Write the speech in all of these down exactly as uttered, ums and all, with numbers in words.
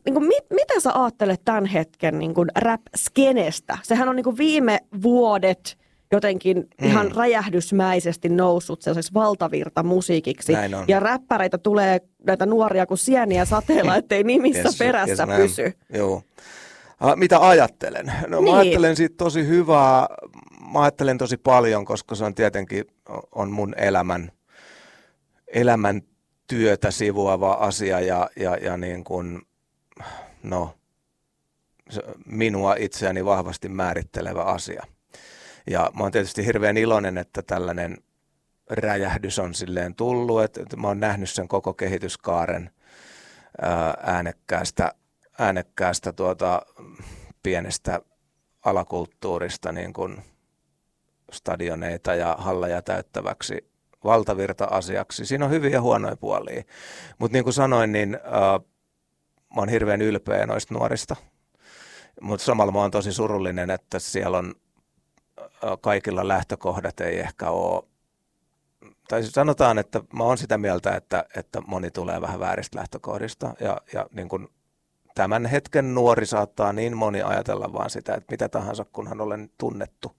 niin kuin, mit, mitä sä ajattelet tämän hetken niin kuin rap-skenestä? Sehän on niin kuin viime vuodet jotenkin mm. ihan räjähdysmäisesti noussut sellaiseksi valtavirtamusiikiksi. Ja räppäreitä tulee näitä nuoria kuin sieniä sateella, ettei nimissä yes, perässä yes, pysy. Joo. Mitä ajattelen? No niin. Mä ajattelen siitä tosi hyvää. Mä ajattelen tosi paljon, koska se on tietenkin on mun elämän, elämän työtä sivuava asia ja, ja, ja niin kuin, no, minua itseäni vahvasti määrittelevä asia. Ja mä oon tietysti hirveän iloinen, että tällainen räjähdys on silleen tullut, että, että mä oon nähnyt sen koko kehityskaaren ää, äänekkäästä, äänekkäästä tuota, pienestä alakulttuurista niin kuin stadioneita ja halleja täyttäväksi valtavirta-asiaksi. Siinä on hyviä ja huonoja puolia. Mutta niin kuin sanoin, niin ää, mä oon hirveän ylpeä noista nuorista. Mutta samalla mä oon tosi surullinen, että siellä on kaikilla lähtökohdat ei ehkä ole, tai sanotaan, että mä oon sitä mieltä, että, että moni tulee vähän vääristä lähtökohdista ja, ja niin kuin tämän hetken nuori saattaa niin moni ajatella vaan sitä, että mitä tahansa, kunhan olen tunnettu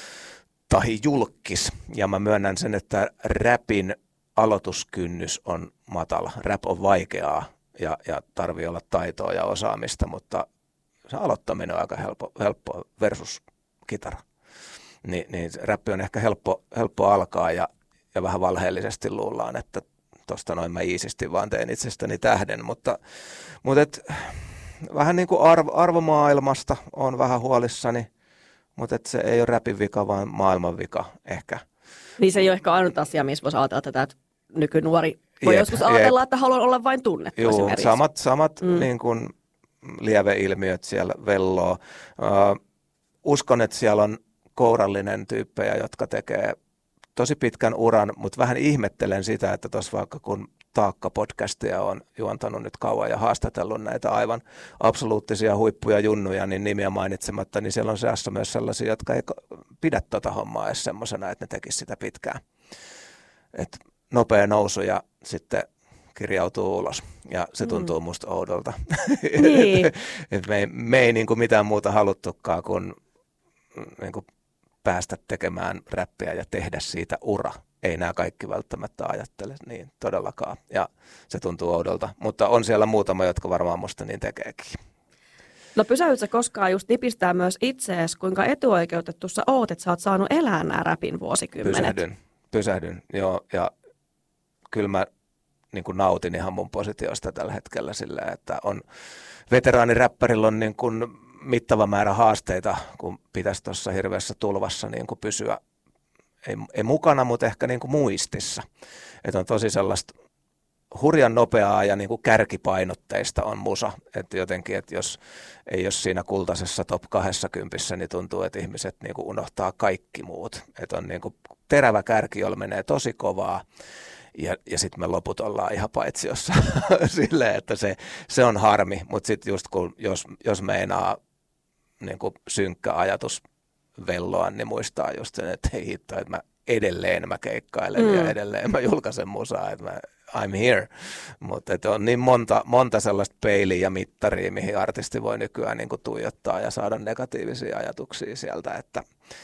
tai julkis. Ja mä myönnän sen, että rapin aloituskynnys on matala. Rap on vaikeaa ja, ja tarvii olla taitoa ja osaamista, mutta se aloittaminen on aika helppo, helppo versus kitara. Ni, niin räppi on ehkä helppo, helppo alkaa ja, ja vähän valheellisesti luullaan, että tosta noin mä iisisti vaan teen itsestäni tähden, mutta, mutta et, vähän niin kuin arvo, arvomaailmasta on vähän huolissani, mutta et se ei ole räpin vika, vaan maailman vika ehkä. Niin se ei ole ehkä ainut asia, missä voisi ajatella tätä, että nykynuori voi jep, joskus ajatella, jep. että haluan olla vain tunnettu. Joo, samat, samat mm. niin kuin lieveilmiöt siellä velloo. Uh, uskon, että siellä on kourallinen tyyppejä, jotka tekee tosi pitkän uran, mutta vähän ihmettelen sitä, että tuossa vaikka kun Taakka-podcastia on juontanut nyt kauan ja haastatellut näitä aivan absoluuttisia huippuja junnuja, niin nimiä mainitsematta, niin siellä on seassa myös sellaisia, jotka ei pidä tota hommaa edes semmoisena, että ne tekisivät sitä pitkään. Et nopea nousu ja sitten kirjautuu ulos ja se tuntuu mm. musta oudolta. Niin. et, et me ei, me ei niinku mitään muuta haluttukaan kuin niinku päästä tekemään räppiä ja tehdä siitä ura. Ei nämä kaikki välttämättä ajattele niin todellakaan. Ja se tuntuu oudolta. Mutta on siellä muutama, jotka varmaan musta niin tekeekin. No pysähyt sä koskaan just nipistää myös itseäsi, kuinka etuoikeutettu sä oot, että sä oot saanut elää nämä räpin vuosikymmenet? Pysähdyn. Pysähdyn, joo. Ja kyllä mä niin kuin nautin ihan mun positiosta tällä hetkellä sillä, että on veteraaniräppärillä on niin kuin mittava määrä haasteita, kun pitäisi tuossa hirveässä tulvassa niin kuin pysyä, ei, ei mukana, mutta ehkä niin kuin muistissa. Että on tosi sellaista hurjan nopeaa ja niin kuin kärkipainotteista on musa. Että jotenkin, että jos ei ole siinä kultaisessa top kaksikymmentä, niin tuntuu, että ihmiset niin kuin unohtaa kaikki muut. Että on niin kuin terävä kärki, jolla menee tosi kovaa. Ja, ja sitten me loput ollaan ihan paitsiossa silleen, että se, se on harmi. Mutta sitten just kun, jos, jos meinaa niin kuin synkkä ajatus velloa, niin muistaa just sen, että hei hitto, että mä edelleen mä keikkailen mm. ja edelleen mä julkaisen musaa, että mä, I'm here. Mutta on niin monta, monta sellaista peiliä ja mittaria, mihin artisti voi nykyään niin kuin tuijottaa ja saada negatiivisia ajatuksia sieltä, että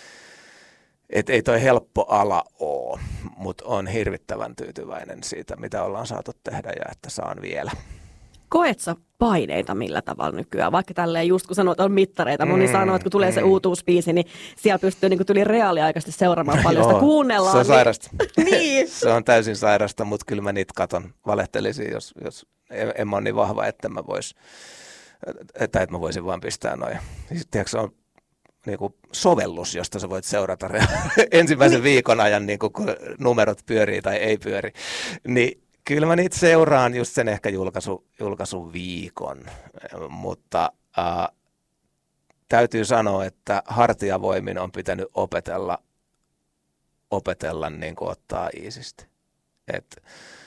et ei toi helppo ala ole, mutta on hirvittävän tyytyväinen siitä, mitä ollaan saatu tehdä ja että saan vielä. Koet sä paineita millä tavalla nykyään? Vaikka tälleen just kun sanoit, on mittareita. Moni mm, sanoo, että kun tulee mm. se uutuuspiisi, niin siellä pystyy niin tuli reaaliaikaisesti seuraamaan paljon sitä kuunnellaan. Se on sairasta. Niin. Se on täysin sairasta, mutta kyllä mä niitä katon. Valehtelisin, jos, jos en, en mä ole niin vahva, että mä vois, että, että mä voisin vaan pistää noin. Tiedätkö, se on niin kuin sovellus, josta sä voit seurata ensimmäisen viikon ajan, niin kuin, kun numerot pyörii tai ei pyöri. Niin kyllä mä niitä seuraan just sen ehkä julkaisu, julkaisuviikon, mutta äh, täytyy sanoa, että hartiavoimin on pitänyt opetella, opetella niin kuin ottaa iisisti. Et,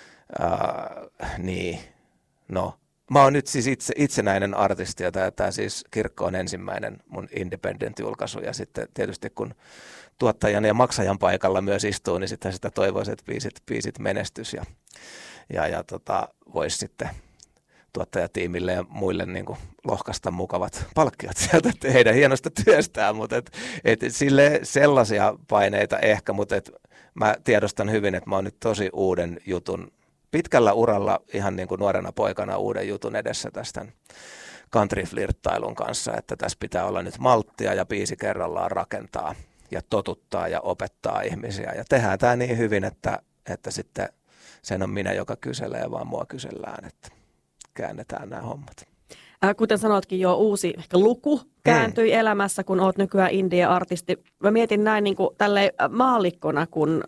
äh, niin, no. Mä oon nyt siis itse, itsenäinen artisti ja tämä siis Kirkko on ensimmäinen mun independent-julkaisu ja sitten tietysti kun tuottajan ja maksajan paikalla myös istuu, niin sitten sitä toivoisi, että biisit, biisit menestys ja, ja, ja tota, voisi sitten tuottajatiimille ja muille niin kuin lohkaista mukavat palkkiot sieltä heidän hienosta työstään, mutta et, et sille sellaisia paineita ehkä, mutta et mä tiedostan hyvin, että mä oon nyt tosi uuden jutun, pitkällä uralla ihan niin kuin nuorena poikana uuden jutun edessä tästä country-flirttailun kanssa, että tässä pitää olla nyt malttia ja biisi kerrallaan rakentaa ja totuttaa ja opettaa ihmisiä ja tehdään tämä niin hyvin, että, että sitten sen on minä, joka kyselee, vaan mua kysellään, että käännetään nämä hommat. Äh, kuten sanotkin jo, uusi ehkä luku kääntyi mm. elämässä, kun oot nykyään indie-artisti. Mä mietin näin niin kuin tälleen maallikkona, kun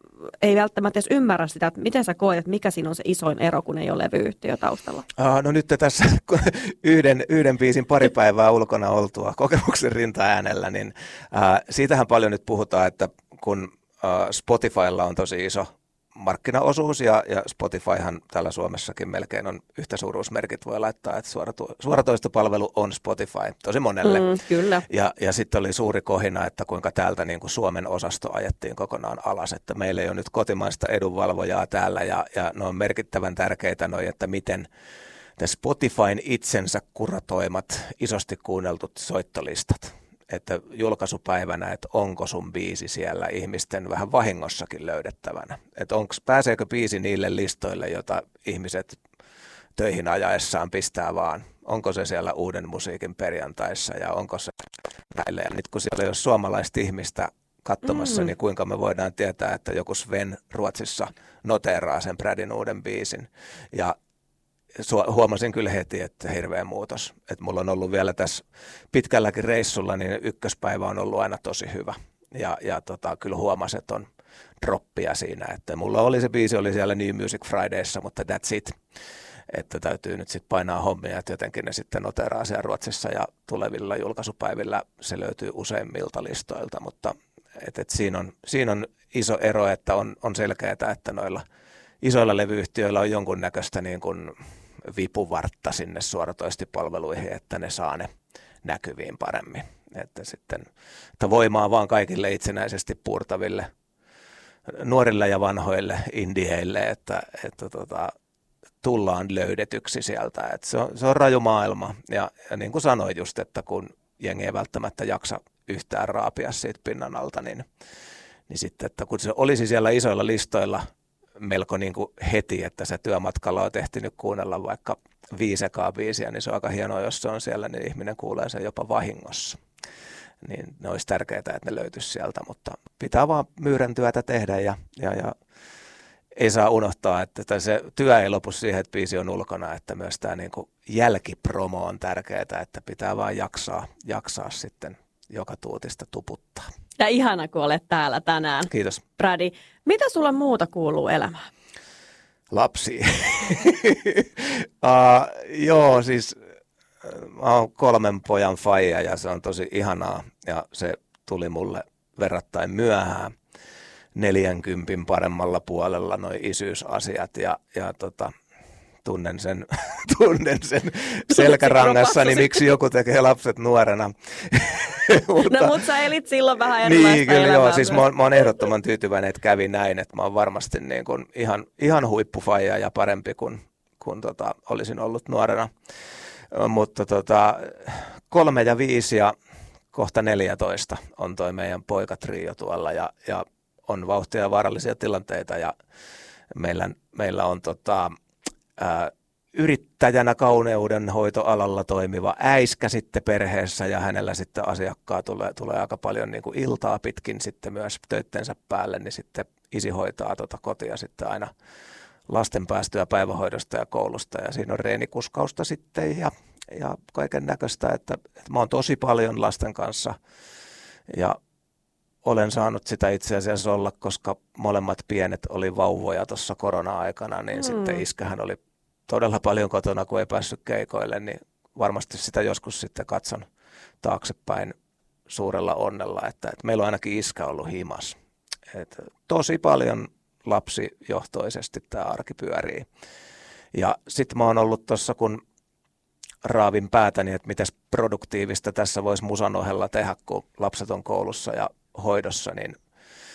ei välttämättä edes ymmärrä sitä, että miten sä koet, että mikä siinä on se isoin ero, kun ei ole levyyhtiö taustalla? Ah, no nyt tässä yhden, yhden biisin pari päivää ulkona oltua kokemuksen rintaäänellä, niin äh, siitähän paljon nyt puhutaan, että kun äh, Spotifylla on tosi iso markkinaosuus ja, ja Spotifyhan täällä Suomessakin melkein on yhtä suuruusmerkit voi laittaa, että suoratu, suoratoistopalvelu on Spotify tosi monelle. Mm, kyllä. Ja, ja sitten oli suuri kohina, että kuinka täältä niin kuin Suomen osasto ajettiin kokonaan alas, että meillä ei ole nyt kotimaista edunvalvojaa täällä ja, ja ne on merkittävän tärkeitä noi, että miten Spotifyn itsensä kuratoimat isosti kuunneltut soittolistat. Että julkaisupäivänä, että onko sun biisi siellä ihmisten vähän vahingossakin löydettävänä. Että onks, pääseekö biisi niille listoille, jota ihmiset töihin ajaessaan pistää vaan. Onko se siellä uuden musiikin perjantaissa ja onko se näille. Ja nyt kun siellä ei ole suomalaista ihmistä katsomassa, mm. niin kuinka me voidaan tietää, että joku Sven Ruotsissa noteeraa sen Bradin uuden biisin. Ja huomasin kyllä heti, että hirveä muutos. Että mulla on ollut vielä tässä pitkälläkin reissulla, niin ykköspäivä on ollut aina tosi hyvä. Ja, ja tota, kyllä huomasin, että on droppia siinä. Että mulla oli se biisi, oli siellä New Music Fridayssa, mutta that's it. Että täytyy nyt sitten painaa hommia, että jotenkin ne sitten noteraa siellä Ruotsissa ja tulevilla julkaisupäivillä se löytyy useimmilta listoilta. Mutta et, et siinä, on, siinä on iso ero, että on, on selkeää, että noilla isoilla levyyhtiöillä on jonkunnäköistä niin kuin vipuvartta sinne suoratoistopalveluihin, että ne saa ne näkyviin paremmin. Että sitten että voimaa vaan kaikille itsenäisesti puurtaville nuorille ja vanhoille indieille, että, että tota, tullaan löydetyksi sieltä. Että se, on, se on raju maailma. Ja, ja niin kuin sanoin just, että kun jengi ei välttämättä jaksa yhtään raapia siitä pinnan alta, niin, niin sitten, että kun se olisi siellä isoilla listoilla melko niin kuin heti, että se työmatkalla on tehty kuunnella vaikka viisi ekaa biisiä, niin se on aika hienoa, jos se on siellä, niin ihminen kuulee sen jopa vahingossa. Niin ne olisi tärkeää, että ne löytyisi sieltä, mutta pitää vaan myyrän työtä tehdä ja, ja, ja ei saa unohtaa, että se työ ei lopu siihen, että biisi on ulkona, että myös tämä niin kuin jälkipromo on tärkeää, että pitää vaan jaksaa, jaksaa sitten joka tuutista tuputtaa. Ja ihana, kun olet täällä tänään. Kiitos. Brady, mitä sulle muuta kuuluu elämään? Lapsia. uh, joo, siis mä oon kolmen pojan faija ja se on tosi ihanaa ja se tuli mulle verrattain myöhään neljänkympin paremmalla puolella noi isyysasiat ja, ja tota, tunnen sen, tunnen sen selkärangassa, niin miksi joku tekee lapset nuorena. mutta, no mutta sä elit silloin vähän erilaista niin, kyllä, elämää. Joo, siis mä oon, mä oon ehdottoman tyytyväinen, että kävi näin, että mä oon varmasti niin kuin ihan, ihan huippufaija ja parempi kuin, kuin tota, olisin ollut nuorena. Mutta tota, kolme ja viisi ja kohta neljätoista on toi meidän poikatrio tuolla ja, ja on vauhtia ja vaarallisia tilanteita ja meillä, meillä on tota, ää, yrittäjänä kauneudenhoitoalalla toimiva äiskä sitten perheessä ja hänellä sitten asiakkaa tulee, tulee aika paljon niin kuin iltaa pitkin sitten myös töittensä päälle, niin sitten isi hoitaa tuota kotia sitten aina lasten päästyä päivähoidosta ja koulusta ja siinä on reenikuskausta sitten ja, ja kaiken näköistä, että, että mä oon tosi paljon lasten kanssa ja olen saanut sitä itse asiassa olla, koska molemmat pienet oli vauvoja tuossa korona-aikana, niin mm. sitten iskähän oli todella paljon kotona, kun ei päässyt keikoille, niin varmasti sitä joskus sitten katson taaksepäin suurella onnella, että, että meillä on ainakin iskä ollut himas. Että tosi paljon lapsijohtoisesti tämä arki pyörii. Ja sitten mä oon ollut tuossa, kun raavin päätäni, että mitäs produktiivista tässä voisi musan ohella tehdä, kun lapset on koulussa ja hoidossa, niin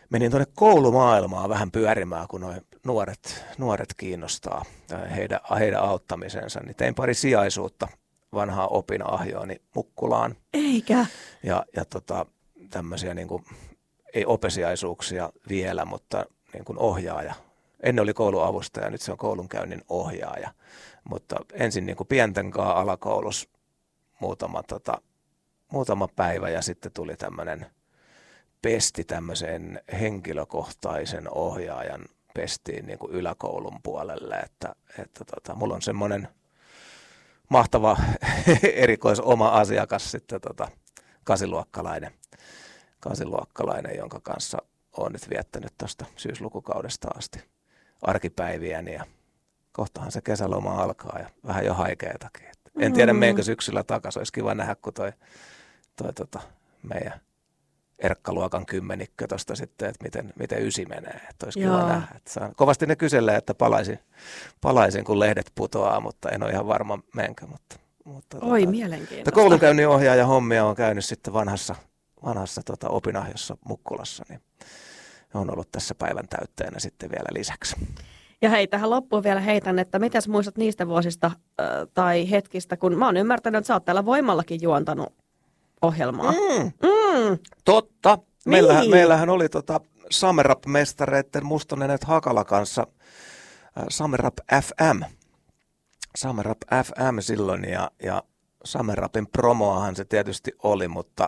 menin tuonne koulumaailmaan vähän pyörimään, kun nuo nuoret, nuoret kiinnostaa heidän, heidän auttamisensa. Niin tein pari sijaisuutta vanhaa opinahjooni Mukkulaan. Eikä. Ja, ja tota, tämmöisiä niin kuin, ei opesiaisuuksia vielä, mutta niin kuin ohjaaja. Ennen oli kouluavustaja, nyt se on koulunkäynnin ohjaaja. Mutta ensin niin kuin pienten kanssa alakoulussa muutama, tota, muutama päivä ja sitten tuli tämmöinen pesti tämmöisen henkilökohtaisen ohjaajan pestiin niin kuin yläkoulun puolelle. Että, että tota, mulla on semmoinen mahtava erikois oma asiakas sitten tota, kasiluokkalainen, kasiluokkalainen, jonka kanssa olen nyt viettänyt tuosta syyslukukaudesta asti arkipäiviäni ja kohtahan se kesäloma alkaa ja vähän jo haikeetakin. En tiedä, meinkö syksyllä takaisin. Olisi kiva nähdä, kun toi, toi tota, meidän Erkka-luokan kymmenikkö tuosta sitten, että miten, miten ysi menee. Että olisi kiva nähdä. Että saan, kovasti ne kyselee, että palaisin, palaisin, kun lehdet putoaa, mutta en ole ihan varma menkö. Mutta, mutta, Oi, tota, mielenkiintoista. Koulunkäynnin ohjaaja hommia on käynyt sitten vanhassa, vanhassa tota, opinahjossa Mukkulassa, niin on ollut tässä päivän täytteenä sitten vielä lisäksi. Ja hei, tähän loppuun vielä heitän, että mitäs muistat niistä vuosista äh, tai hetkistä, kun mä oon ymmärtänyt, että sä oot täällä Voimallakin juontanut ohjelmaa. Mm. Mm. Totta. Meillähän, niin. meillähän oli tota Samerap-mestareiden Mustonenet Hakala kanssa äh, Samerap F M. Samerap F M silloin ja, ja Samerapin promoahan se tietysti oli, mutta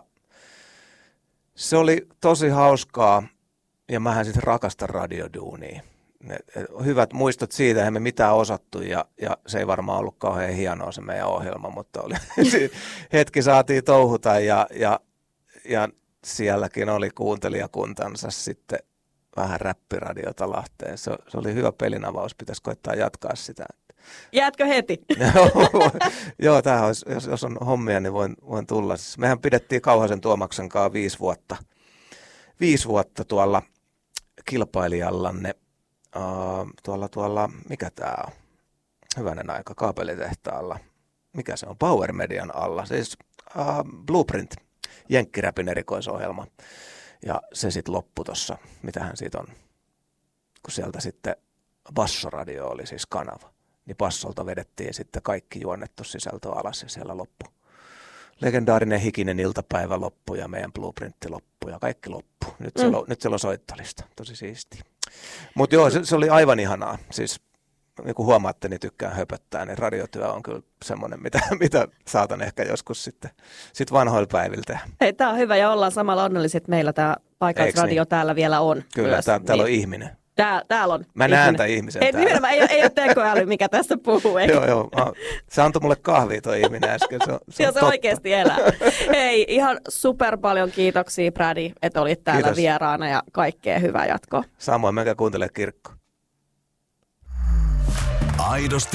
se oli tosi hauskaa ja mähän sitten rakastan radioduunia. Ne, hyvät muistot siitä, eihän me mitään osattu ja, ja se ei varmaan ollut kauhean hienoa se meidän ohjelma, mutta oli, hetki saatiin touhuta ja, ja, ja sielläkin oli kuuntelijakuntansa sitten vähän räppiradiota Lahteen. Se, se oli hyvä pelinavaus, pitäisi koittaa jatkaa sitä. Jäätkö heti? Joo, tämähän olisi, jos, jos on hommia, niin voin, voin tulla. Mehän pidettiin Kauhasen Tuomaksen kanssa viisi vuotta, viisi vuotta tuolla kilpailijallanne. Uh, tuolla, tuolla, mikä tää on? Hyvänen aika, kaapelitehtaalla. Mikä se on? Power Median alla. Siis uh, Blueprint, jenkkiräpin erikoisohjelma. Ja se sitten loppui tuossa, mitähän siitä on, kun sieltä sitten Bassoradio oli siis kanava. Niin Bassolta vedettiin sitten kaikki juonnettu sisältö alas ja siellä loppu. Legendaarinen hikinen iltapäivä loppu ja meidän Blueprintti loppu ja kaikki loppu. Nyt, mm. siellä, on, nyt siellä on soittolista, tosi siistiä. Mutta joo, se, se oli aivan ihanaa. Siis niin kuin huomaatte, niin tykkään höpöttää, niin radiotyö on kyllä semmoinen, mitä, mitä saatan ehkä joskus sitten sit vanhoilla päiviltä. Hei, tää on hyvä ja ollaan samalla onnelliset, että meillä tämä paikallisradio niin? Täällä vielä on. Kyllä, tää, täällä niin. on ihminen. Tää, täällä on Mä ihminen. näen tämän ihmisen ei, täällä. Nimenomaan, ei, ei ole tekoäly, mikä tässä puhuu. joo, joo. Se antoi mulle kahvia tuo ihminen äsken. Se on, se joo, on se totta. oikeasti elää. Hei, ihan super paljon kiitoksia, Brady, että olit täällä Kiitos. Vieraana ja kaikkea hyvää jatkoa. Samoin, menkää kuuntelemaan kirkko. Aidosti